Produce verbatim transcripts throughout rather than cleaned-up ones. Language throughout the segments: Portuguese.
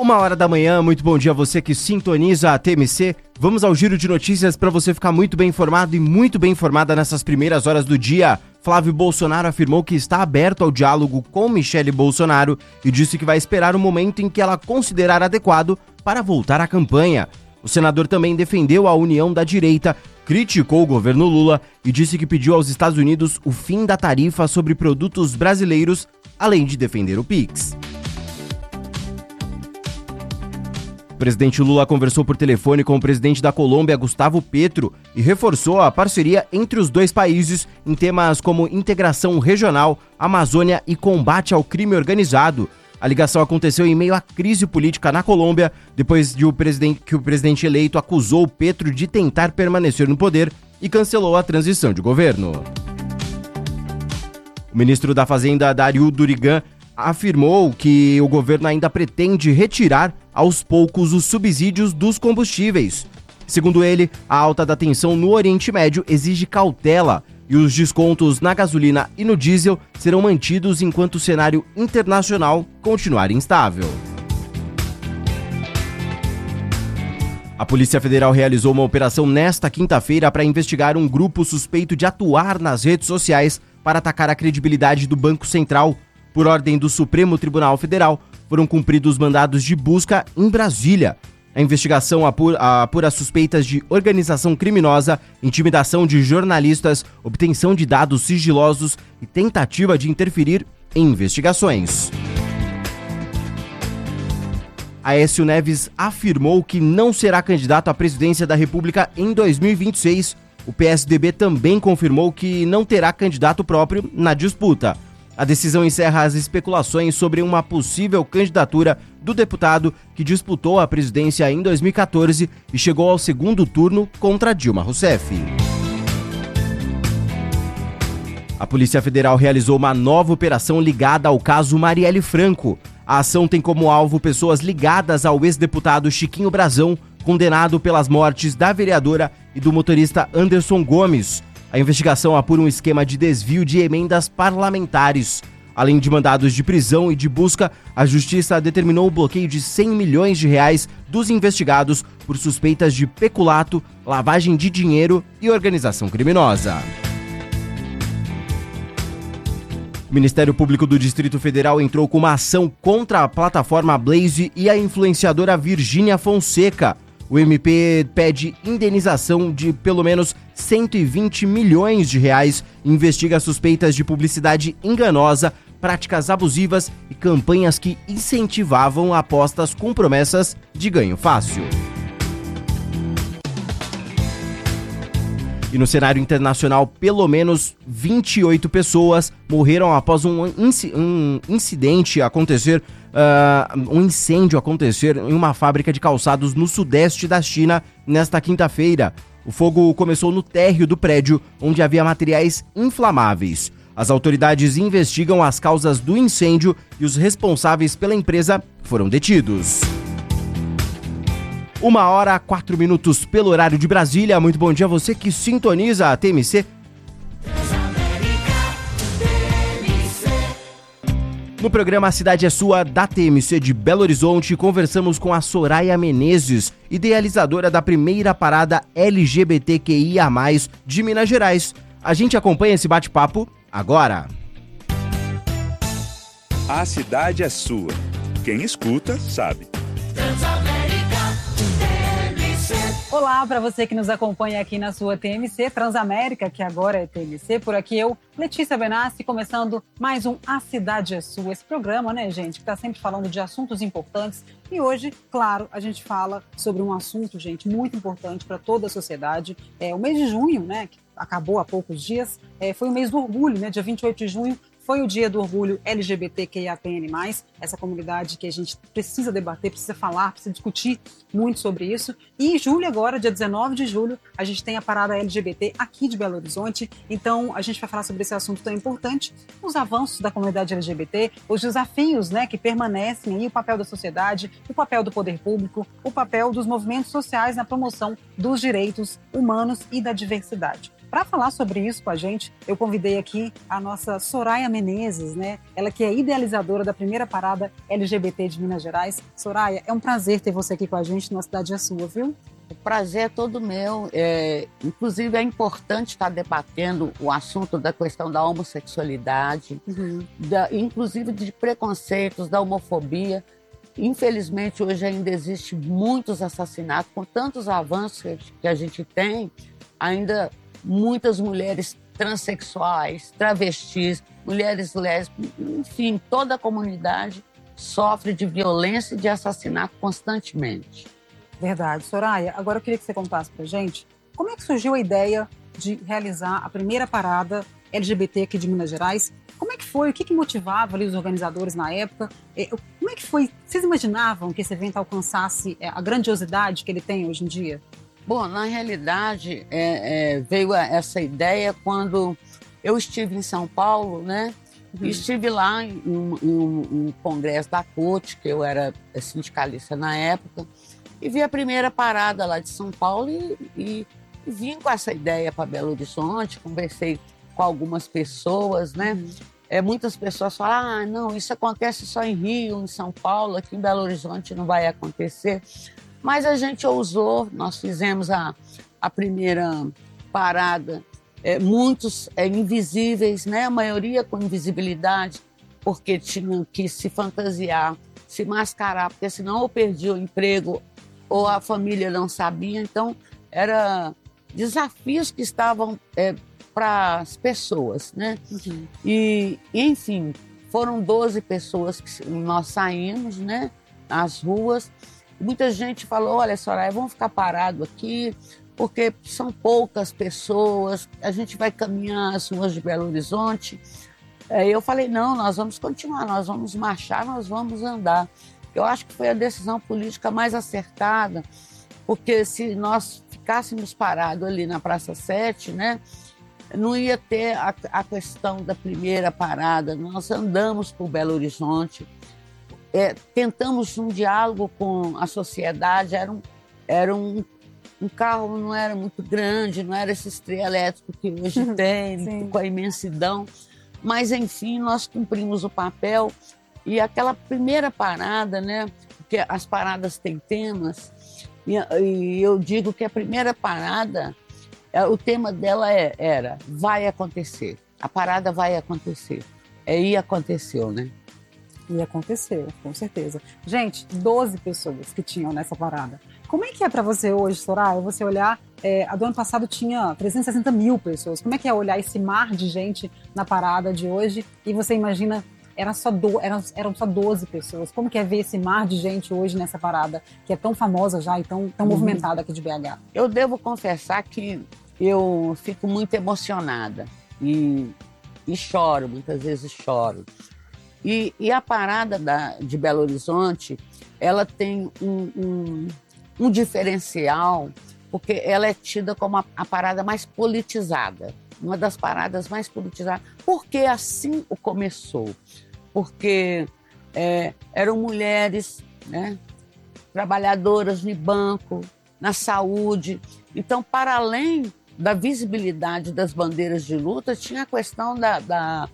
Uma hora da manhã, muito bom dia a você que sintoniza a T M C. Vamos ao giro de notícias para você ficar muito bem informado e muito bem informada nessas primeiras horas do dia. Flávio Bolsonaro afirmou que está aberto ao diálogo com Michele Bolsonaro e disse que vai esperar o momento em que ela considerar adequado para voltar à campanha. O senador também defendeu a união da direita, criticou o governo Lula e disse que pediu aos Estados Unidos o fim da tarifa sobre produtos brasileiros, além de defender o Pix. O presidente Lula conversou por telefone com o presidente da Colômbia, Gustavo Petro, e reforçou a parceria entre os dois países em temas como integração regional, Amazônia e combate ao crime organizado. A ligação aconteceu em meio à crise política na Colômbia, depois de o presidente, que o presidente eleito acusou Petro de tentar permanecer no poder e cancelou a transição de governo. O ministro da Fazenda, Dario Durigan, afirmou que o governo ainda pretende retirar aos poucos os subsídios dos combustíveis. Segundo ele, a alta da tensão no Oriente Médio exige cautela e os descontos na gasolina e no diesel serão mantidos enquanto o cenário internacional continuar instável. A Polícia Federal realizou uma operação nesta quinta-feira para investigar um grupo suspeito de atuar nas redes sociais para atacar a credibilidade do Banco Central. Por ordem do Supremo Tribunal Federal, foram cumpridos mandados de busca em Brasília. A investigação apura, apura suspeitas de organização criminosa, intimidação de jornalistas, obtenção de dados sigilosos e tentativa de interferir em investigações. Aécio Neves afirmou que não será candidato à presidência da República em dois mil e vinte e seis. O P S D B também confirmou que não terá candidato próprio na disputa. A decisão encerra as especulações sobre uma possível candidatura do deputado que disputou a presidência em dois mil e quatorze e chegou ao segundo turno contra Dilma Rousseff. A Polícia Federal realizou uma nova operação ligada ao caso Marielle Franco. A ação tem como alvo pessoas ligadas ao ex-deputado Chiquinho Brazão, condenado pelas mortes da vereadora e do motorista Anderson Gomes. A investigação apura um esquema de desvio de emendas parlamentares. Além de mandados de prisão e de busca, a Justiça determinou o bloqueio de cem milhões de reais dos investigados por suspeitas de peculato, lavagem de dinheiro e organização criminosa. O Ministério Público do Distrito Federal entrou com uma ação contra a plataforma Blaze e a influenciadora Virgínia Fonseca. O M P pede indenização de pelo menos cento e vinte milhões de reais e investiga suspeitas de publicidade enganosa, práticas abusivas e campanhas que incentivavam apostas com promessas de ganho fácil. E no cenário internacional, pelo menos vinte e oito pessoas morreram após um, inci- um incidente acontecer, uh, um incêndio acontecer em uma fábrica de calçados no sudeste da China nesta quinta-feira. O fogo começou no térreo do prédio, onde havia materiais inflamáveis. As autoridades investigam as causas do incêndio e os responsáveis pela empresa foram detidos. Uma hora, quatro minutos pelo horário de Brasília. Muito bom dia a você que sintoniza a T M C. No programa A Cidade é Sua, da T M C de Belo Horizonte, conversamos com a Soraya Menezes, idealizadora da primeira parada L G B T Q I A mais, de Minas Gerais. A gente acompanha esse bate-papo agora. A Cidade é Sua. Quem escuta, sabe. Olá para você que nos acompanha aqui na sua T M C, Transamérica, que agora é T M C. Por aqui eu, Letícia Benassi, começando mais um A Cidade é Sua. Esse programa, né, gente, que está sempre falando de assuntos importantes. E hoje, claro, a gente fala sobre um assunto, gente, muito importante para toda a sociedade. É o mês de junho, né, que acabou há poucos dias, é, foi o mês do orgulho, né, dia vinte e oito de junho. Foi o dia do orgulho L G B T Q I A P N mais, essa comunidade que a gente precisa debater, precisa falar, precisa discutir muito sobre isso. E em julho agora, dia dezenove de julho, a gente tem a parada L G B T aqui de Belo Horizonte. Então, a gente vai falar sobre esse assunto tão importante, os avanços da comunidade L G B T, os desafios, né, que permanecem aí, o papel da sociedade, o papel do poder público, o papel dos movimentos sociais na promoção dos direitos humanos e da diversidade. Para falar sobre isso com a gente, eu convidei aqui a nossa Soraya Menezes, né? Ela que é idealizadora da primeira parada L G B T de Minas Gerais. Soraya, é um prazer ter você aqui com a gente, nossa cidade é sua, viu? O prazer é todo meu. É, inclusive, é importante estar debatendo o assunto da questão da homossexualidade, uhum. da, inclusive de preconceitos, da homofobia. Infelizmente, hoje ainda existem muitos assassinatos, com tantos avanços que a gente tem, ainda muitas mulheres transexuais, travestis, mulheres lésbicas, enfim, toda a comunidade sofre de violência e de assassinato constantemente. Verdade. Soraya, agora eu queria que você contasse pra gente como é que surgiu a ideia de realizar a primeira parada L G B T aqui de Minas Gerais. Como é que foi? O que, que motivava ali os organizadores na época? Como é que foi? Vocês imaginavam que esse evento alcançasse a grandiosidade que ele tem hoje em dia? Bom, na realidade, é, é, veio essa ideia quando eu estive em São Paulo, né? Uhum. Estive lá em um, em um congresso da C U T, que eu era sindicalista na época, e vi a primeira parada lá de São Paulo e, e, e vim com essa ideia para Belo Horizonte, conversei com algumas pessoas, né? Uhum. É, muitas pessoas falam, ah, não, isso acontece só em Rio, em São Paulo, aqui em Belo Horizonte não vai acontecer. Mas a gente ousou, nós fizemos a, a primeira parada, é, muitos é, invisíveis, né? A maioria com invisibilidade, porque tinham que se fantasiar, se mascarar, porque senão ou perdia o emprego ou a família não sabia. Então, eram desafios que estavam é, para as pessoas, né? Uhum. E, enfim, foram doze pessoas que nós saímos, né, às ruas. Muita gente falou, olha, Soraya, vamos ficar parado aqui, porque são poucas pessoas, a gente vai caminhar as ruas de Belo Horizonte. Aí eu falei, não, nós vamos continuar, nós vamos marchar, nós vamos andar. Eu acho que foi a decisão política mais acertada, porque se nós ficássemos parados ali na Praça sete, né, não ia ter a, a questão da primeira parada. Nós andamos por Belo Horizonte, é, tentamos um diálogo com a sociedade, era um, era um, um carro, não era muito grande, não era esse trio elétrico que hoje tem, com a imensidão, mas enfim, nós cumprimos o papel. E aquela primeira parada, né, porque as paradas têm temas, e, e eu digo que a primeira parada, o tema dela é, era, vai acontecer, a parada vai acontecer. É, e aconteceu, né? E aconteceu, com certeza. Gente, doze pessoas que tinham nessa parada. Como é que é para você hoje, Soraya, você olhar, é, a do ano passado tinha trezentas e sessenta mil pessoas, como é que é olhar esse mar de gente na parada de hoje e você imagina, era só do, eram, eram só doze pessoas, como que é ver esse mar de gente hoje nessa parada, que é tão famosa já e tão, tão uhum. movimentada aqui de B H? Eu devo confessar que eu fico muito emocionada e, e choro, muitas vezes choro. E, e a parada da, de Belo Horizonte, ela tem um, um, um diferencial, porque ela é tida como a, a parada mais politizada, uma das paradas mais politizadas. Porque assim o começou. Porque é, eram mulheres, né, trabalhadoras no banco, na saúde. Então, para além da visibilidade das bandeiras de luta, tinha a questão da, da,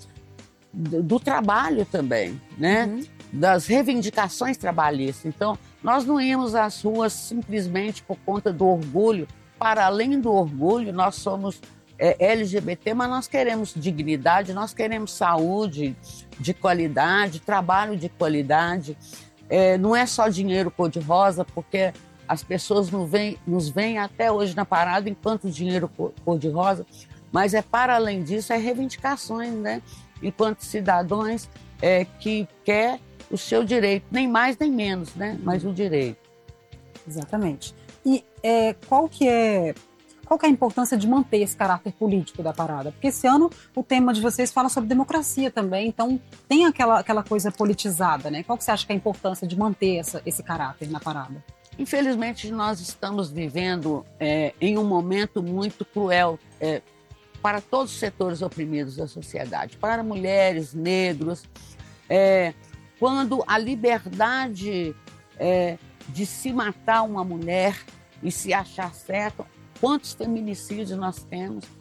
do, do trabalho também, né? Uhum. Das reivindicações trabalhistas. Então, nós não íamos às ruas simplesmente por conta do orgulho. Para além do orgulho, nós somos é, L G B T, mas nós queremos dignidade, nós queremos saúde de qualidade, trabalho de qualidade. É, não é só dinheiro cor-de-rosa, porque as pessoas nos veem, nos veem até hoje na parada enquanto dinheiro cor-de-rosa, mas é para além disso, é reivindicações, né? Enquanto cidadãos é, que quer o seu direito, nem mais nem menos, né? Mas o direito. Exatamente. E é, qual que é... Qual que é a importância de manter esse caráter político da parada? Porque esse ano o tema de vocês fala sobre democracia também, então tem aquela, aquela coisa politizada, né? Qual que você acha que é a importância de manter essa, esse caráter na parada? Infelizmente, nós estamos vivendo é, em um momento muito cruel é, para todos os setores oprimidos da sociedade, para mulheres, negros, é, quando a liberdade é, de se matar uma mulher e se achar certo. Quantos feminicídios nós temos?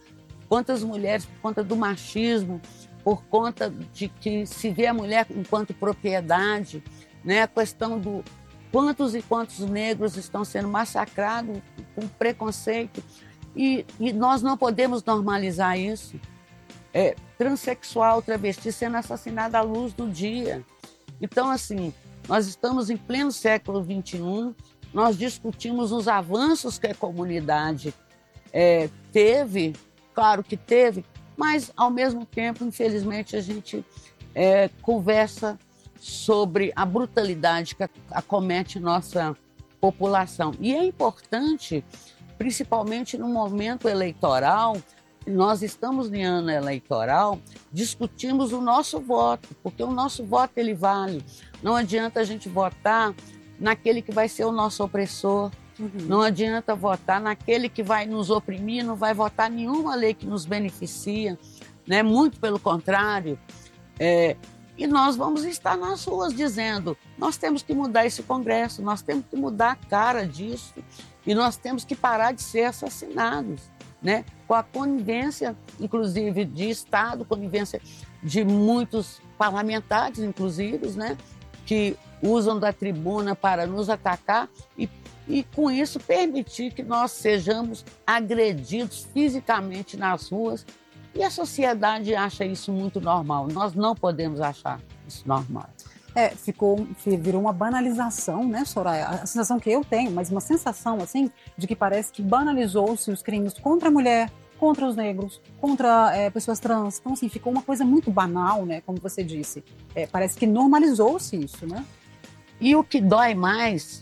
Quantas mulheres, por conta do machismo, por conta de que se vê a mulher enquanto propriedade, né? A questão do quantos e quantos negros estão sendo massacrados com preconceito. E, e nós não podemos normalizar isso. É, transexual, travesti sendo assassinada à luz do dia. Então, assim, nós estamos em pleno século vinte e um, nós discutimos os avanços que a comunidade é, teve, claro que teve, mas, ao mesmo tempo, infelizmente, a gente é, conversa sobre a brutalidade que acomete nossa população. E é importante, principalmente no momento eleitoral, nós estamos em ano eleitoral, discutimos o nosso voto, porque o nosso voto ele vale. Não adianta a gente votar naquele que vai ser o nosso opressor, uhum. Não adianta votar naquele que vai nos oprimir, não vai votar nenhuma lei que nos beneficia, né? Muito pelo contrário. É, e nós vamos estar nas ruas dizendo, nós temos que mudar esse Congresso, nós temos que mudar a cara disso e nós temos que parar de ser assassinados, né? Com a conivência, inclusive, de Estado, conivência de muitos parlamentares, inclusive, né? Que usam da tribuna para nos atacar e, e, com isso, permitir que nós sejamos agredidos fisicamente nas ruas. E a sociedade acha isso muito normal. Nós não podemos achar isso normal. É, ficou, virou uma banalização, né, Soraya? A sensação que eu tenho, mas uma sensação, assim, de que parece que banalizou-se os crimes contra a mulher, contra os negros, contra é, pessoas trans. Então, assim, ficou uma coisa muito banal, né, como você disse. É, parece que normalizou-se isso, né? E o que dói mais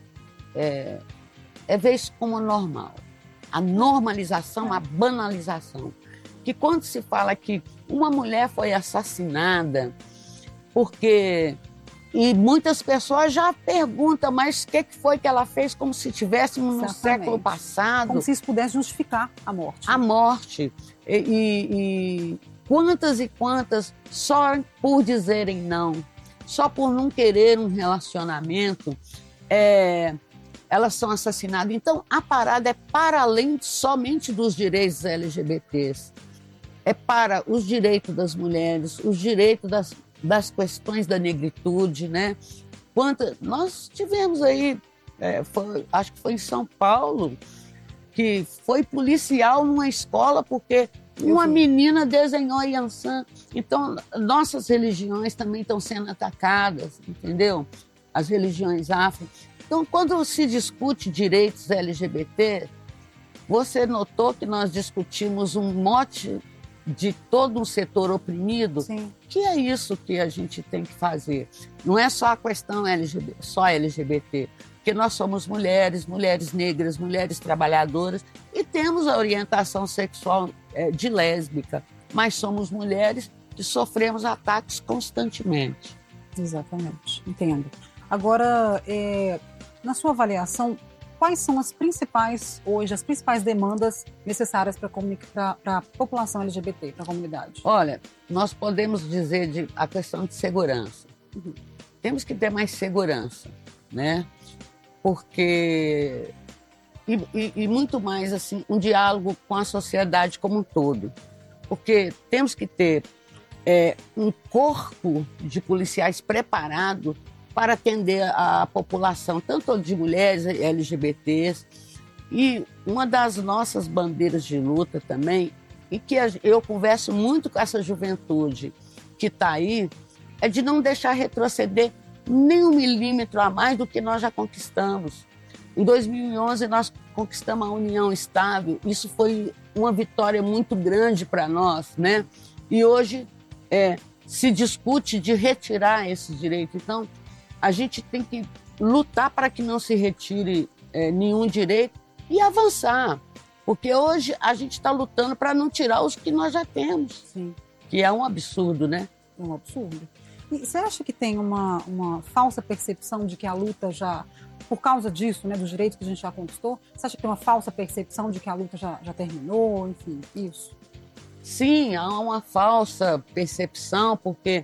é, é ver isso como normal. A normalização, a banalização. Que quando se fala que uma mulher foi assassinada porque... E muitas pessoas já perguntam, mas o que foi que ela fez, como se estivéssemos no século passado. Como se isso pudesse justificar a morte. A morte. E, e, e quantas e quantas, só por dizerem não, só por não querer um relacionamento, é, elas são assassinadas. Então, a parada é para além somente dos direitos L G B Ts. É para os direitos das mulheres, os direitos das, das questões da negritude, né? Quanta, nós tivemos aí, é, foi, acho que foi em São Paulo, que foi policial numa escola porque uma menina desenhou Yansan. Então, nossas religiões também estão sendo atacadas, entendeu? As religiões afro. Então, quando se discute direitos L G B T, você notou que nós discutimos um mote de todo um setor oprimido? Sim. Que é isso que a gente tem que fazer. Não é só a questão L G B T, só L G B T, porque nós somos mulheres, mulheres negras, mulheres trabalhadoras e temos a orientação sexual é, de lésbica, mas somos mulheres que sofremos ataques constantemente. Exatamente, entendo. Agora, é, na sua avaliação, quais são as principais, hoje, as principais demandas necessárias para a população L G B T, para a comunidade? Olha, nós podemos dizer de, a questão de segurança. Uhum. Temos que ter mais segurança, né? Porque... E, e, e muito mais, assim, um diálogo com a sociedade como um todo. Porque temos que ter é, um corpo de policiais preparado para atender a população, tanto de mulheres L G B Ts. E uma das nossas bandeiras de luta também, e que eu converso muito com essa juventude que está aí, é de não deixar retroceder nem um milímetro a mais do que nós já conquistamos. Em dois mil e onze, nós conquistamos a União Estável. Isso foi uma vitória muito grande para nós, né? E hoje é, se discute de retirar esses direitos. Então, a gente tem que lutar para que não se retire é, nenhum direito e avançar. Porque hoje a gente está lutando para não tirar os que nós já temos. Sim. Que é um absurdo, né? É um absurdo. E você acha que tem uma, uma falsa percepção de que a luta já, por causa disso, né, dos direitos que a gente já conquistou, você acha que tem uma falsa percepção de que a luta já, já terminou, enfim, isso? Sim, há uma falsa percepção, porque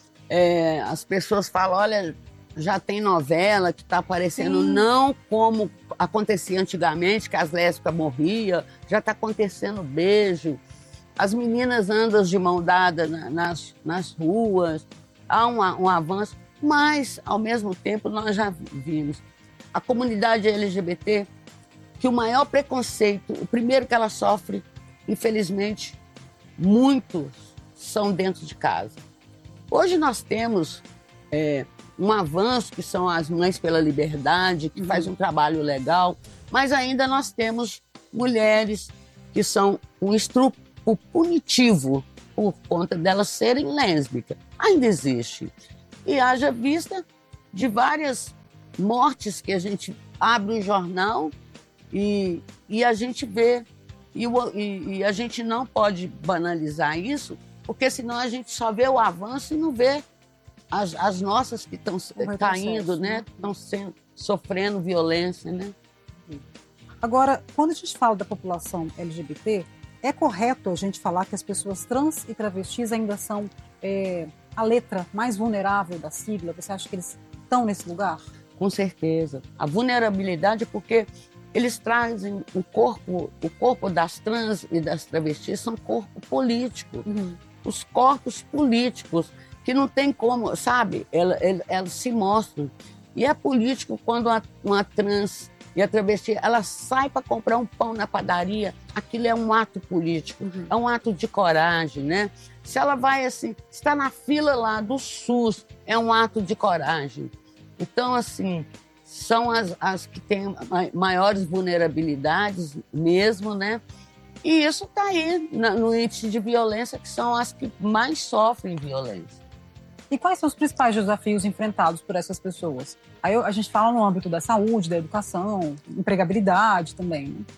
é, as pessoas falam, olha, já tem novela que está aparecendo. Sim. Não como acontecia antigamente, que as lésbicas morriam, já está acontecendo beijo. as meninas andam de mão dada na, nas, nas ruas, há um, um avanço, mas, ao mesmo tempo, nós já vimos a comunidade L G B T, que o maior preconceito, o primeiro que ela sofre, infelizmente, muitos são dentro de casa. Hoje nós temos é, um avanço, que são as Mães pela Liberdade, que uhum. faz um trabalho legal, mas ainda nós temos mulheres que são um estupro punitivo por conta delas serem lésbicas. Ainda existe. E haja vista de várias mortes que a gente abre o jornal e, e a gente vê. E, e, e a gente não pode banalizar isso, porque senão a gente só vê o avanço e não vê as, as nossas que estão caindo, né? Estão sendo, sofrendo violência, né? Agora, quando a gente fala da população L G B T, é correto a gente falar que as pessoas trans e travestis ainda são é, a letra mais vulnerável da sigla? Você acha que eles estão nesse lugar? Com certeza. A vulnerabilidade é porque eles trazem o corpo, o corpo das trans e das travestis são corpo político. Uhum. Os corpos políticos, que não tem como, sabe? Elas, elas se mostram. E é político quando uma, uma trans e a travesti, ela sai para comprar um pão na padaria, aquilo é um ato político, uhum. é um ato de coragem, né? Se ela vai assim, está na fila lá do SUS, é um ato de coragem. Então, assim, são as, as que têm maiores vulnerabilidades mesmo, né? E isso está aí na, no índice de violência, que são as que mais sofrem violência. E quais são os principais desafios enfrentados por essas pessoas? Aí a gente fala no âmbito da saúde, da educação, empregabilidade também, né?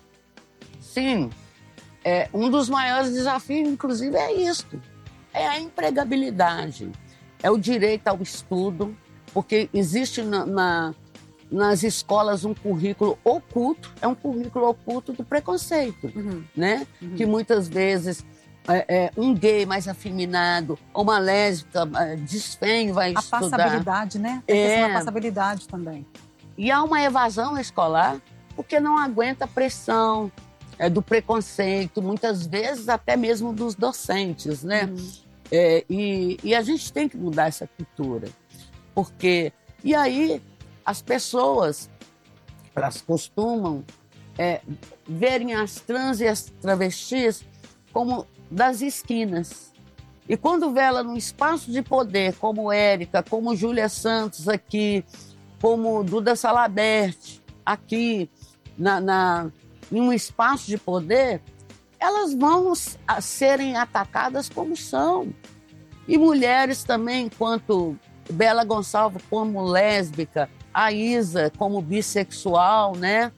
Sim. É, um dos maiores desafios, inclusive, é isto. É a empregabilidade. É o direito ao estudo, porque existe na, na, nas escolas um currículo oculto, é um currículo oculto do preconceito, uhum. né? Uhum. Que muitas vezes... É, é, um gay mais afeminado, ou uma lésbica, desfém, vai a estudar. A passabilidade, né? Tem é. a passabilidade também. E há uma evasão escolar porque não aguenta a pressão é, do preconceito, muitas vezes até mesmo dos docentes, né? Uhum. É, e, e a gente tem que mudar essa cultura. Porque... E aí, as pessoas, elas costumam é, verem as trans e as travestis como das esquinas. E quando vê ela num espaço de poder, como Érica, como Júlia Santos aqui, como Duda Salabert aqui, na, na, em um espaço de poder, elas vão a, serem atacadas como são. E mulheres também, enquanto Bela Gonçalves como lésbica, a Isa como bissexual, né?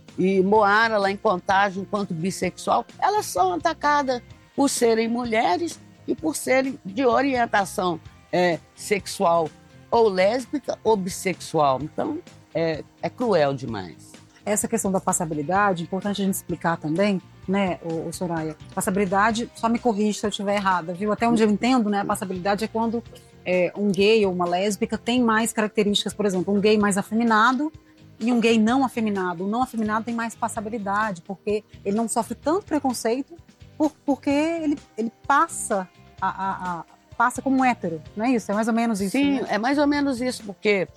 E Moara lá em Contagem enquanto bissexual, elas são atacadas por serem mulheres e por serem de orientação é, sexual ou lésbica ou bissexual. Então, é, é cruel demais. Essa questão da passabilidade, importante a gente explicar também, né, o, o Soraya? Passabilidade, só me corrija se eu estiver errada, viu? Até onde eu entendo, né, a passabilidade é quando é, um gay ou uma lésbica tem mais características, por exemplo, um gay mais afeminado e um gay não afeminado. O não afeminado tem mais passabilidade, porque ele não sofre tanto preconceito, por, porque ele, ele passa, a, a, a, passa como um hétero, não é isso? É mais ou menos isso. Sim, né? É mais ou menos isso, porque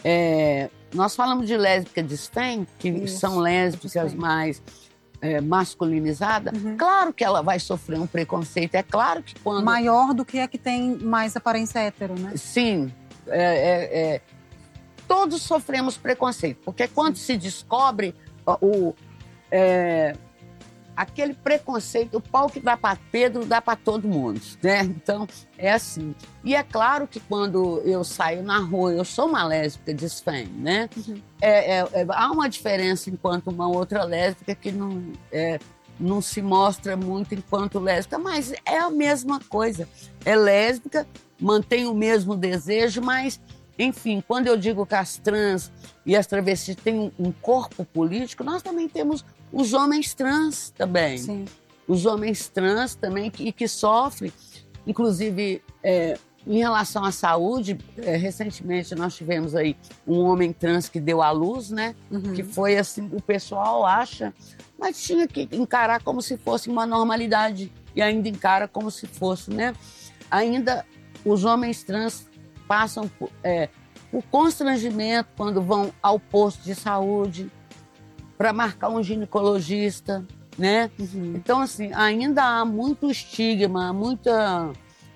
é, nós falamos de lésbica desfém, que isso, são lésbicas desfém. mais é, masculinizadas. Uhum. Claro que ela vai sofrer um preconceito, é claro que quando... Maior do que a que tem mais aparência hétero, né? Sim, é, é, é, todos sofremos preconceito, porque quando se descobre o, é, aquele preconceito, o pau que dá para Pedro dá para todo mundo, né? Então, é assim. E é claro que quando eu saio na rua, eu sou uma lésbica desfém, né? Uhum. É, é, é, há uma diferença enquanto uma outra lésbica que não, é, não se mostra muito enquanto lésbica, mas é a mesma coisa. É lésbica, mantém o mesmo desejo, mas... Enfim, quando eu digo que as trans e as travestis têm um corpo político, nós também temos os homens trans também. Sim. Os homens trans também que, que sofrem. Inclusive, é, em relação à saúde, é, recentemente nós tivemos aí um homem trans que deu à luz, né? Uhum. Que foi assim, o pessoal acha, mas tinha que encarar como se fosse uma normalidade e ainda encara como se fosse, né? Ainda os homens trans passam por, é, por constrangimento quando vão ao posto de saúde para marcar um ginecologista, né? Uhum. Então, assim, ainda há muito estigma, muita,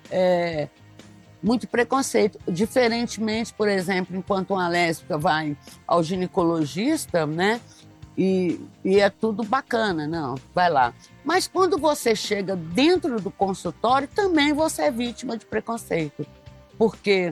é, muito preconceito. Diferentemente, por exemplo, enquanto uma lésbica vai ao ginecologista, né? E, e é tudo bacana, não, vai lá. Mas quando você chega dentro do consultório, também você é vítima de preconceito. Porque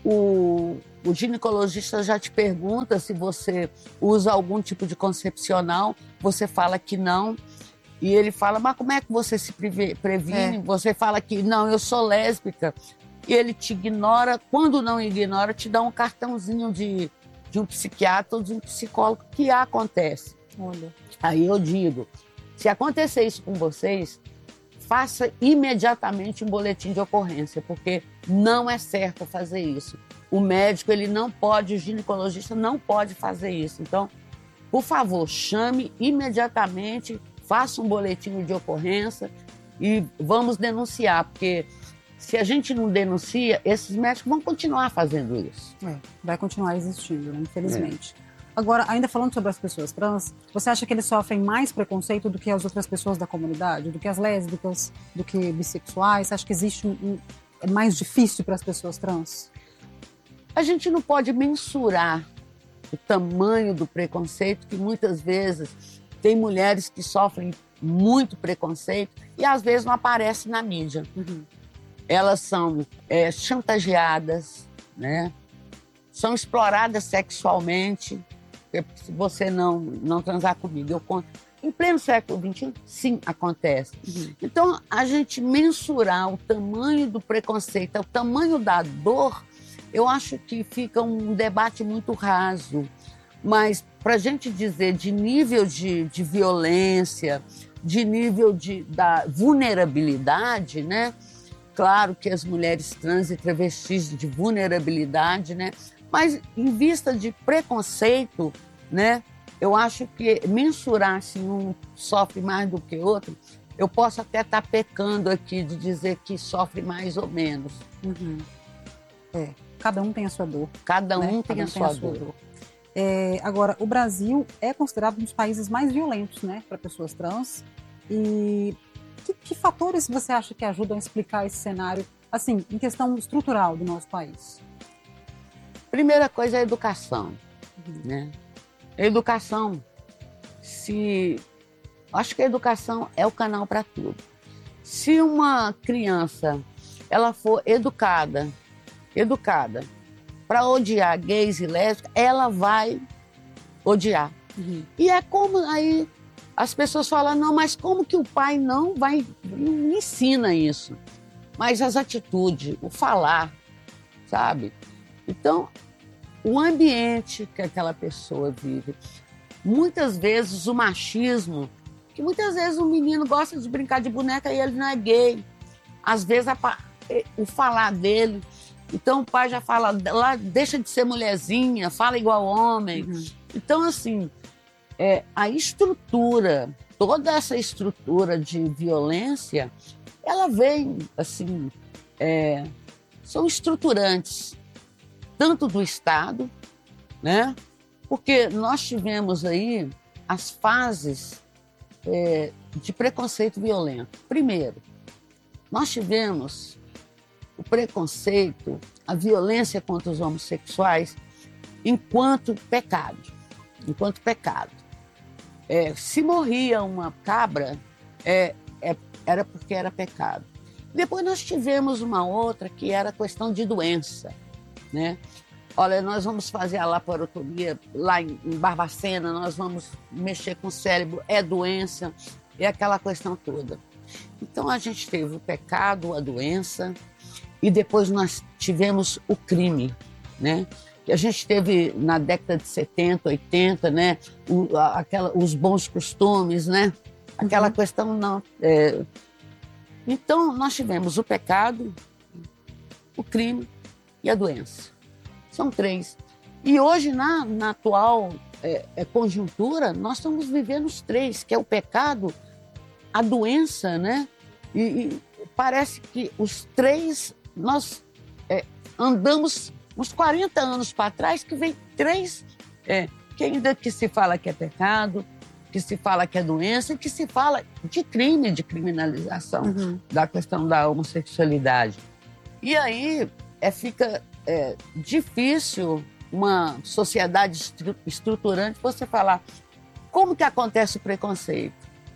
o, o ginecologista já te pergunta se você usa algum tipo de concepcional, você fala que não. E ele fala, mas como é que você se previne? É. Você fala que não, eu sou lésbica. E ele te ignora. Quando não ignora, te dá um cartãozinho de, de um psiquiatra ou de um psicólogo, que acontece. Olha. Aí eu digo, se acontecer isso com vocês, faça imediatamente um boletim de ocorrência, porque não é certo fazer isso. O médico, ele não pode, o ginecologista não pode fazer isso. Então, por favor, chame imediatamente, faça um boletim de ocorrência e vamos denunciar, porque se a gente não denuncia, esses médicos vão continuar fazendo isso. É, vai continuar existindo, né? Infelizmente. É. Agora, ainda falando sobre as pessoas trans, você acha que eles sofrem mais preconceito do que as outras pessoas da comunidade? Do que as lésbicas, do que bissexuais? Você acha que existe um, um, é mais difícil para as pessoas trans? A gente não pode mensurar o tamanho do preconceito, que muitas vezes tem mulheres que sofrem muito preconceito e às vezes não aparecem na mídia. Uhum. Elas são é, chantageadas, né? São exploradas sexualmente. Se você não, não transar comigo, eu conto. Em pleno século vinte e um, sim, acontece. Uhum. Então, a gente mensurar o tamanho do preconceito, o tamanho da dor, eu acho que fica um debate muito raso. Mas, para a gente dizer de nível de, de violência, de nível de, da vulnerabilidade, né? Claro que as mulheres trans e travestis de vulnerabilidade, né? Mas em vista de preconceito, né? Eu acho que mensurar se um sofre mais do que outro, eu posso até estar pecando aqui de dizer que sofre mais ou menos. Uhum. É, cada um tem a sua dor. Cada um, né? tem, cada a um sua tem a sua dor. dor. É, agora, o Brasil é considerado um dos países mais violentos, né, para pessoas trans. E que, que fatores você acha que ajudam a explicar esse cenário, assim, em questão estrutural do nosso país? Primeira coisa é a educação, Uhum. né? A educação, se... Acho que a educação é o canal para tudo. Se uma criança, ela for educada, educada, para odiar gays e lésbicas, ela vai odiar. Uhum. E é como aí as pessoas falam, não, mas como que o pai não vai, não ensina isso? Mas as atitudes, o falar, sabe? Então, o ambiente que aquela pessoa vive, muitas vezes o machismo, que muitas vezes o menino gosta de brincar de boneca e ele não é gay. Às vezes a, o falar dele, então o pai já fala, lá, deixa de ser mulherzinha, fala igual homem. Uhum. Então, assim, é, a estrutura, toda essa estrutura de violência, ela vem, assim, é, são estruturantes, tanto do Estado, né? Porque nós tivemos aí as fases é, de preconceito violento. Primeiro, nós tivemos o preconceito, a violência contra os homossexuais enquanto pecado, enquanto pecado. É, se morria uma cabra, é, é, era porque era pecado. Depois nós tivemos uma outra que era questão de doença, né? Olha, nós vamos fazer a laparotomia lá em, em Barbacena, nós vamos mexer com o cérebro, é doença, é aquela questão toda. Então a gente teve o pecado, a doença, e depois nós tivemos o crime, né? A gente teve na década de setenta, oitenta, né? O, a, aquela, os bons costumes, né? Aquela uhum. questão não. É... Então nós tivemos o pecado, o crime e a doença. São três. E hoje, na, na atual é, é, conjuntura, nós estamos vivendo os três, que é o pecado, a doença, né? E, e parece que os três, nós é, andamos uns quarenta anos para trás, que vem três, é, que ainda que se fala que é pecado, que se fala que é doença, que se fala de crime, de criminalização uhum. da questão da homossexualidade. E aí é, fica é, difícil uma sociedade estru- estruturante você falar como que acontece o preconceito.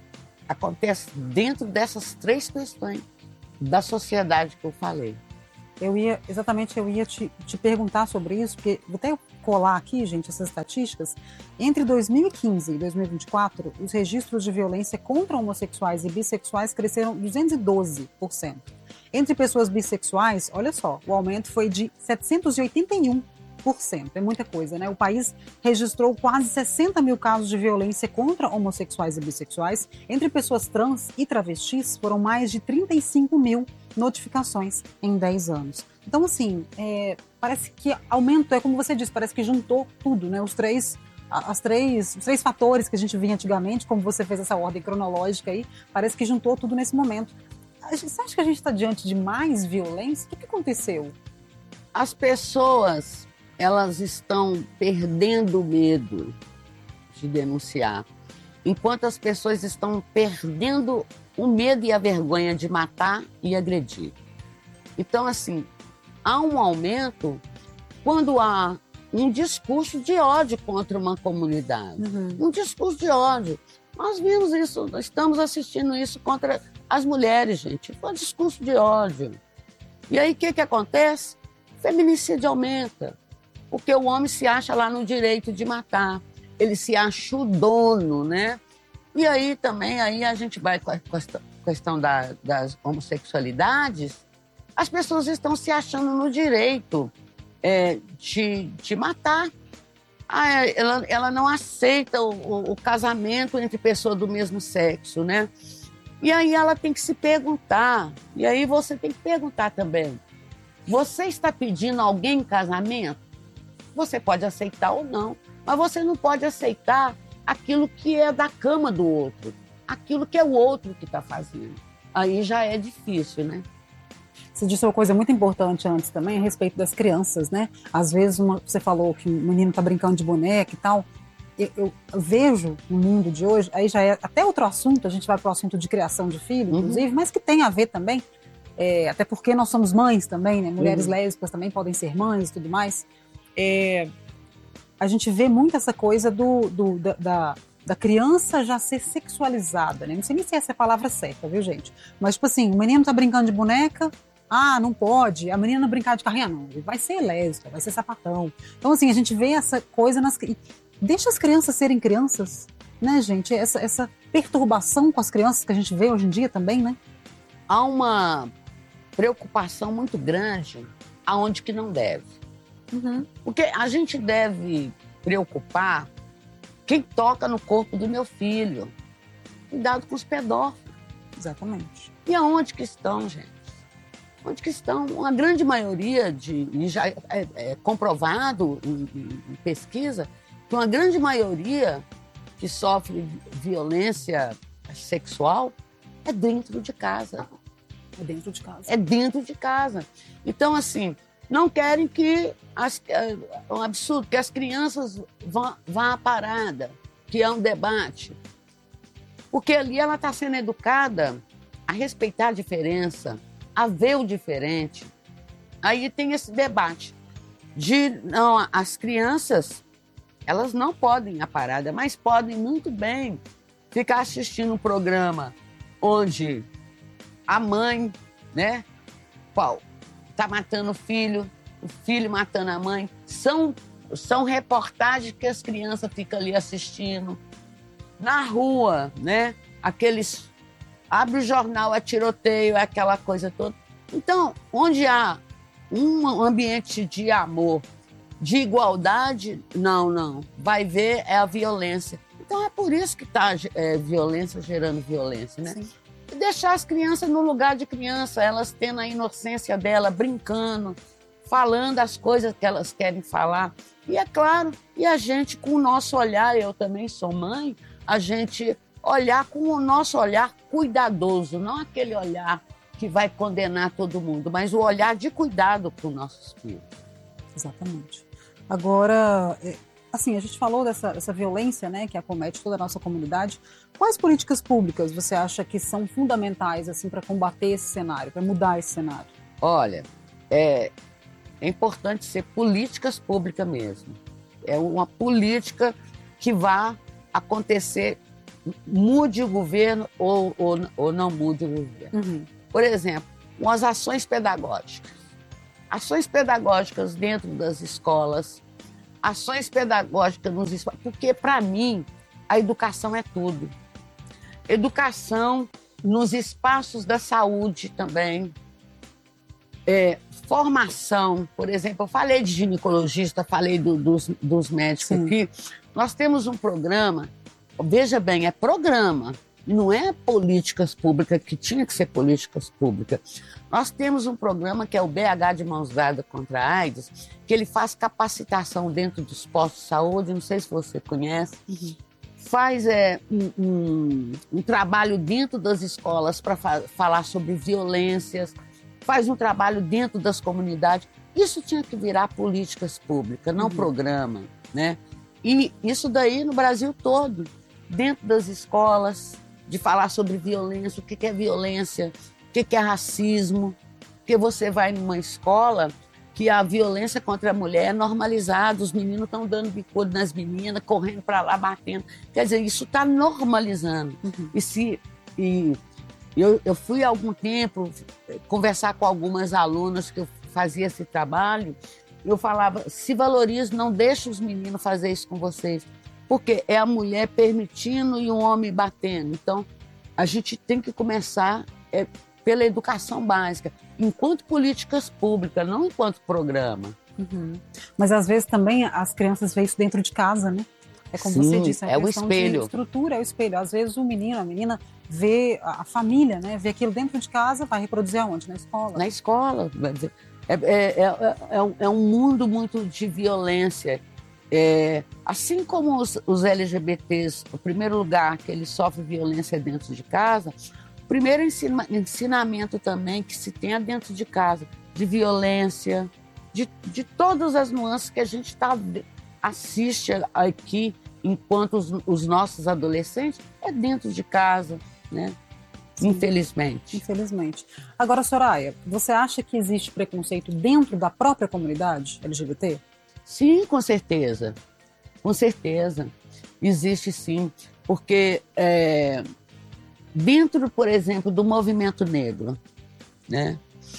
Acontece dentro dessas três questões da sociedade que eu falei. Eu ia, exatamente, eu ia te, te perguntar sobre isso, porque vou até colar aqui, gente, essas estatísticas. Entre dois mil e quinze e dois mil e vinte e quatro, os registros de violência contra homossexuais e bissexuais cresceram duzentos e doze por cento. Entre pessoas bissexuais, olha só, o aumento foi de setecentos e oitenta e um por cento. É muita coisa, né? O país registrou quase sessenta mil casos de violência contra homossexuais e bissexuais. Entre pessoas trans e travestis, foram mais de trinta e cinco mil notificações em dez anos. Então, assim, é, parece que aumentou, é como você disse, parece que juntou tudo, né? Os três, as três, os três fatores que a gente via antigamente, como você fez essa ordem cronológica aí, parece que juntou tudo nesse momento. Você acha que a gente está diante de mais violência? O que, que aconteceu? As pessoas, elas estão perdendo o medo de denunciar, enquanto as pessoas estão perdendo o medo e a vergonha de matar e agredir. Então, assim, há um aumento quando há um discurso de ódio contra uma comunidade. Uhum. Um discurso de ódio. Nós vimos isso, nós estamos assistindo isso contra as mulheres, gente. Foi um discurso de ódio. E aí, o que, que acontece? O feminicídio aumenta, porque o homem se acha lá no direito de matar. Ele se acha o dono, né? E aí também, aí a gente vai com a questão da, das homossexualidades, as pessoas estão se achando no direito é, de, de matar. Ah, ela, ela não aceita o, o, o casamento entre pessoas do mesmo sexo, né? E aí ela tem que se perguntar, e aí você tem que perguntar também, você está pedindo alguém em casamento? Você pode aceitar ou não, mas você não pode aceitar aquilo que é da cama do outro, aquilo que é o outro que está fazendo. Aí já é difícil, né? Você disse uma coisa muito importante antes também, a respeito das crianças, né? Às vezes uma, você falou que o menino está brincando de boneca e tal. Eu, eu vejo no mundo de hoje, aí já é até outro assunto, a gente vai para o assunto de criação de filho, uhum. inclusive, mas que tem a ver também, é, até porque nós somos mães também, né? Mulheres uhum. lésbicas também podem ser mães e tudo mais. É, a gente vê muito essa coisa do, do, da, da, da criança já ser sexualizada, né? Não sei nem se essa é a palavra certa, viu, gente? Mas, tipo assim, o menino tá brincando de boneca, ah, não pode, a menina brincar de carrinha, não, vai ser lésbica, vai ser sapatão. Então, assim, a gente vê essa coisa nas... Deixa as crianças serem crianças, né, gente? Essa, essa perturbação com as crianças que a gente vê hoje em dia também, né? Há uma preocupação muito grande aonde que não deve. Uhum. Porque a gente deve preocupar quem toca no corpo do meu filho. Cuidado com os pedófilos. Exatamente. E aonde que estão, gente? Onde que estão? Uma grande maioria, de, e já é, é comprovado em, em pesquisa, que uma grande maioria que sofre violência sexual é dentro de casa. É dentro de casa. É dentro de casa. Então, assim, não querem que... As, é um absurdo, que as crianças vão, vão à parada, que é um debate. Porque ali ela está sendo educada a respeitar a diferença, a ver o diferente. Aí tem esse debate de, não, as crianças, elas não podem ir à parada, mas podem muito bem ficar assistindo um programa onde a mãe, né, qual, tá matando o filho, o filho matando a mãe. São, são reportagens que as crianças ficam ali assistindo. Na rua, né, aqueles... Abre o jornal, é tiroteio, é aquela coisa toda. Então, onde há um ambiente de amor, de igualdade, não, não. Vai ver, é a violência. Então, é por isso que está é, violência gerando violência, né? Sim. E deixar as crianças no lugar de criança, elas tendo a inocência dela, brincando, falando as coisas que elas querem falar. E é claro, e a gente, com o nosso olhar, eu também sou mãe, a gente... olhar com o nosso olhar cuidadoso, não aquele olhar que vai condenar todo mundo, mas o olhar de cuidado para os nossos filhos. Exatamente. Agora, assim, a gente falou dessa, dessa violência, né, que acomete toda a nossa comunidade. Quais políticas públicas você acha que são fundamentais assim, para combater esse cenário, para mudar esse cenário? Olha, é, é importante ser políticas públicas mesmo. É uma política que vá acontecer, mude o governo ou, ou, ou não mude o governo. Uhum. Por exemplo, umas ações pedagógicas. Ações pedagógicas dentro das escolas, ações pedagógicas nos espaços, porque para mim a educação é tudo. Educação nos espaços da saúde também. É, formação, por exemplo, eu falei de ginecologista, falei do, dos, dos médicos Sim. aqui. Nós temos um programa, veja bem, é programa, não é políticas públicas, que tinha que ser políticas públicas. Nós temos um programa que é o B H de Mãos Dadas contra a AIDS, que ele faz capacitação dentro dos postos de saúde, não sei se você conhece, uhum. faz é, um, um, um trabalho dentro das escolas para fa- falar sobre violências, faz um trabalho dentro das comunidades. Isso tinha que virar políticas públicas, não uhum. programa, né? E isso daí no Brasil todo, dentro das escolas, de falar sobre violência, o que é violência, o que é racismo. Porque você vai numa escola que a violência contra a mulher é normalizada, os meninos estão dando bicudo nas meninas, correndo para lá, batendo. Quer dizer, isso está normalizando. Uhum. E se... E, Eu, eu fui há algum tempo conversar com algumas alunas que eu fazia esse trabalho, eu falava, se valorize, não deixe os meninos fazer isso com vocês, porque é a mulher permitindo e um homem batendo. Então, a gente tem que começar é, pela educação básica, enquanto políticas públicas, não enquanto programa. Uhum. Mas, às vezes, também as crianças veem isso dentro de casa, né? É como Sim, você disse, a é o questão espelho. de estrutura é o espelho. Às vezes o menino, a menina vê a família, né? Vê aquilo dentro de casa, vai reproduzir aonde? Na escola. Na escola. É, é, é, é, um, é um mundo muito de violência. É, assim como os, os L G B Tês, o primeiro lugar que eles sofrem violência é dentro de casa, o primeiro ensina, ensinamento também que se tenha dentro de casa, de violência, de, de todas as nuances que a gente tá, assiste aqui, enquanto os, os nossos adolescentes, é dentro de casa, né? Sim. Infelizmente. Infelizmente. Agora, Soraya, você acha que existe preconceito dentro da própria comunidade L G B T? Sim, com certeza. Com certeza. Existe sim. Porque é, dentro, por exemplo, do movimento negro, né,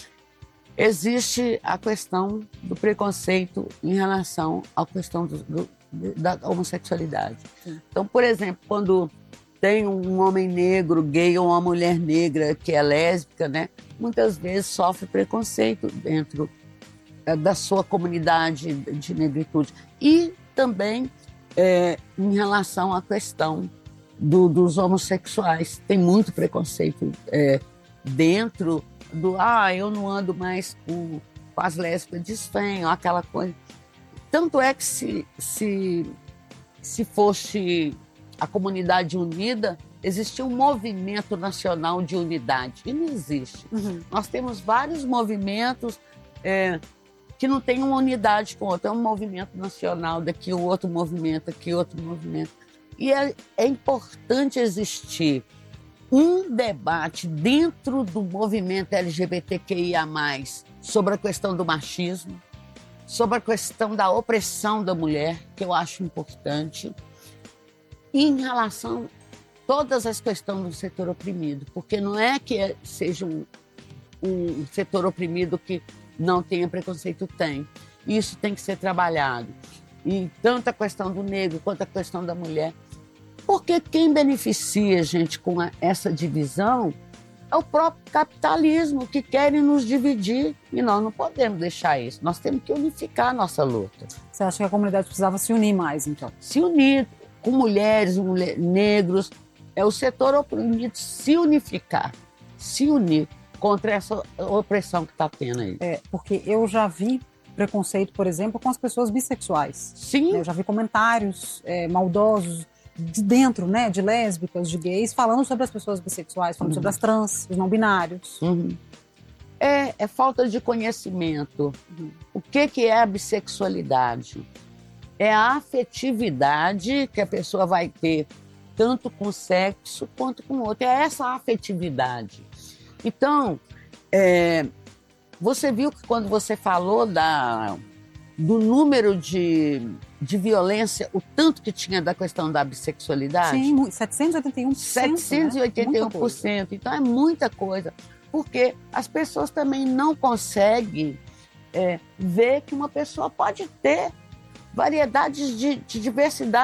existe a questão do preconceito em relação à questão do, do da homossexualidade. Sim. Então, por exemplo, quando tem um homem negro, gay ou uma mulher negra que é lésbica, né, muitas vezes sofre preconceito dentro é, da sua comunidade de negritude. E também é, em relação à questão do, dos homossexuais. Tem muito preconceito é, dentro do ah, eu não ando mais com, com as lésbicas, desfenho, aquela coisa. Tanto é que se, se, se fosse a comunidade unida, existia um movimento nacional de unidade. E não existe. Uhum. Nós temos vários movimentos é, que não têm uma unidade com o outro. É um movimento nacional, daqui o outro movimento, aqui outro movimento. E é, é importante existir um debate dentro do movimento L G B T Q I A mais, sobre a questão do machismo, sobre a questão da opressão da mulher, que eu acho importante, e em relação a todas as questões do setor oprimido, porque não é que seja um, um setor oprimido que não tenha preconceito, tem. Isso tem que ser trabalhado. E tanto a questão do negro quanto a questão da mulher. Porque quem beneficia, gente, com a, essa divisão é o próprio capitalismo, que querem nos dividir. E nós não podemos deixar isso. Nós temos que unificar a nossa luta. Você acha que a comunidade precisava se unir mais, então? Se unir com mulheres, mulher, negros. É o setor oprimido se unificar. Se unir contra essa opressão que está tendo aí. É, porque eu já vi preconceito, por exemplo, com as pessoas bissexuais. Sim. Eu já vi comentários é, maldosos de dentro, né, de lésbicas, de gays, falando sobre as pessoas bissexuais, falando uhum. sobre as trans, os não binários. Uhum. É, é falta de conhecimento. Uhum. O que, que é a bissexualidade? É a afetividade que a pessoa vai ter, tanto com sexo quanto com outro. É essa afetividade. Então, é, você viu que quando você falou da, do número de, de violência, o tanto que tinha da questão da bissexualidade? Sim, setecentos e oitenta e um por cento. setecentos e oitenta e um por cento. Né? Então, é muita coisa. Porque as pessoas também não conseguem é, ver que uma pessoa pode ter variedades de, de diversidade.